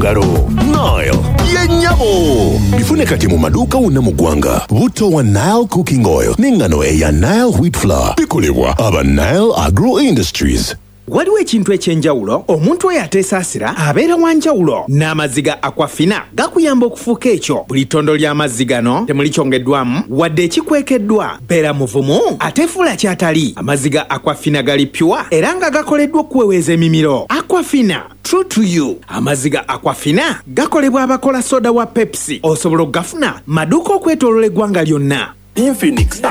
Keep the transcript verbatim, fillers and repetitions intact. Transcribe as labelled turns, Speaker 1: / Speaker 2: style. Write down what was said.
Speaker 1: ngalo. Nile yennyabo bifune kati mu maduuka wonna mu ggwanga. Butto wa Nile cooking oil n'engano eya Nile wheat flour bikolebwa aba Nile Agro Industries.
Speaker 2: Waliwo ekintu ekyenjawulo omuntu oyo ateesaasira abeera wa njawulo. N'amazzi ga Aquafina gakuyamba okufuuka ekyo. Buli ttondo ly'amazzi gano temuli kyongeddwamu wadde ekikwekeddwa. Beera muvumu ateefuula ky'atali. Amazzi ga Aquafina gali pure era nga gakoleddwa okuweweeza emimiro. Aquafina, true to you. Amazzi ga Aquafina gakolebwa abakola soda wa Pepsi. Osobola okugafuna maduuka okwetooloola eggwanga lyonna.
Speaker 1: Infinix